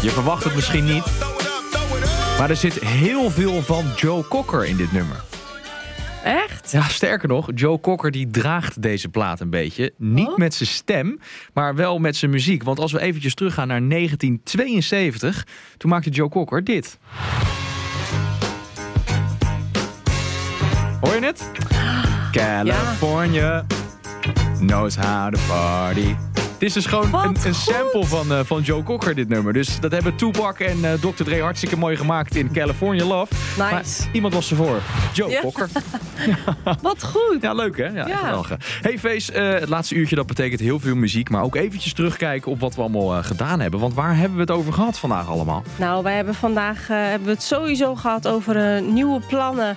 Je verwacht het misschien niet. Maar er zit heel veel van Joe Cocker in dit nummer. Echt? Ja, sterker nog, Joe Cocker die draagt deze plaat een beetje. Niet met zijn stem, maar wel met zijn muziek. Want als we eventjes teruggaan naar 1972... toen maakte Joe Cocker dit. Hoor je het? California knows how to party. Het is dus gewoon een sample van Joe Cocker, dit nummer. Dus dat hebben Tupac en Dr. Dre hartstikke mooi gemaakt in California Love. Nice. Maar iemand was ervoor. Joe Cocker. Wat goed. Ja, leuk hè? Ja. Echt hey Fees, het laatste uurtje dat betekent heel veel muziek. Maar ook eventjes terugkijken op wat we allemaal gedaan hebben. Want waar hebben we het over gehad vandaag allemaal? Nou, wij hebben vandaag het sowieso gehad over nieuwe plannen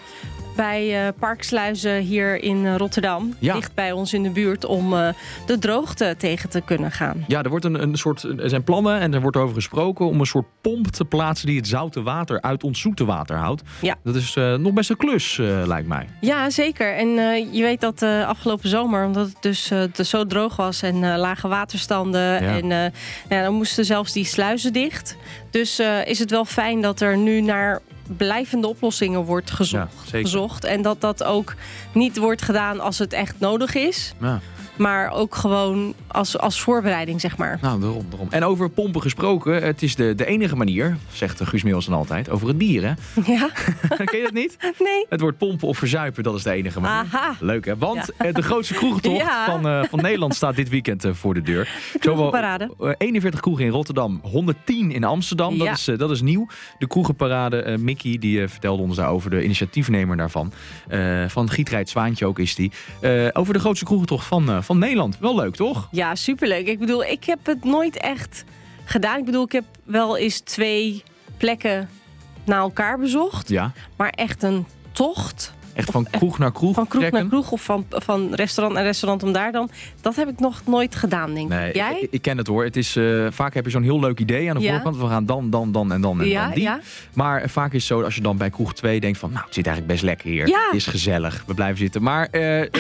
bij Parksluizen hier in Rotterdam. Ja. Dicht bij ons in de buurt om de droogte tegen te kunnen gaan. Ja, er wordt er zijn plannen en er wordt over gesproken om een soort pomp te plaatsen die het zoute water uit ons zoete water houdt. Ja. Dat is nog best een klus, lijkt mij. Ja, zeker. En je weet dat afgelopen zomer, omdat het dus zo droog was en lage waterstanden. Ja. En dan moesten zelfs die sluizen dicht. Dus is het wel fijn dat er nu naar blijvende oplossingen wordt gezocht. En dat dat ook niet wordt gedaan als het echt nodig is. Ja. Maar ook gewoon als voorbereiding, zeg maar. Nou, daarom. En over pompen gesproken, het is de enige manier, zegt Guus Meeuwsen altijd, over het bier, hè? Ja. Ken je dat niet? Nee. Het woord pompen of verzuipen, dat is de enige manier. Aha. Leuk, hè? Want de grootste kroegentocht van Nederland staat dit weekend voor de deur. Kroegenparade. 41 kroegen in Rotterdam, 110 in Amsterdam. Ja. Dat is nieuw. De kroegenparade, Mickey, die vertelde ons daarover, de initiatiefnemer daarvan. Van Gietrijt Zwaantje ook is die. Over de grootste kroegentocht van Nederland. Wel leuk, toch? Ja, superleuk. Ik bedoel, ik heb het nooit echt gedaan. Ik bedoel, ik heb wel eens 2 plekken na elkaar bezocht. Ja. Maar echt een tocht. Echt van kroeg naar kroeg? Van kroeg naar kroeg of van restaurant naar restaurant om daar dan. Dat heb ik nog nooit gedaan, denk ik. Jij? Ik ken het hoor. Het is, vaak heb je zo'n heel leuk idee aan de voorkant. We gaan dan en dan die. Ja. Maar vaak is het zo, als je dan bij kroeg 2 denkt van, nou, het zit eigenlijk best lekker hier. Ja. Het is gezellig. We blijven zitten. Maar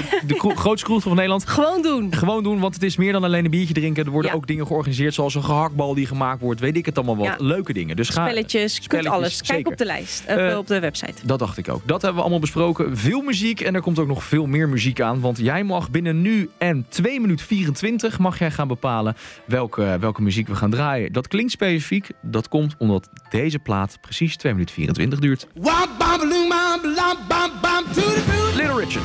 de grootste kroeg van Nederland. Gewoon doen, want het is meer dan alleen een biertje drinken. Er worden ook dingen georganiseerd, zoals een gehaktbal die gemaakt wordt. Weet ik het allemaal wel. Leuke dingen. Dus Spelletjes, alles. Kijk zeker op de lijst. Op de website. Dat dacht ik ook. Dat hebben we allemaal besproken. Veel muziek en er komt ook nog veel meer muziek aan. Want jij mag binnen nu en 2 minuten 24 mag jij gaan bepalen welke muziek we gaan draaien. Dat klinkt specifiek. Dat komt omdat deze plaat precies 2 minuten 24 duurt.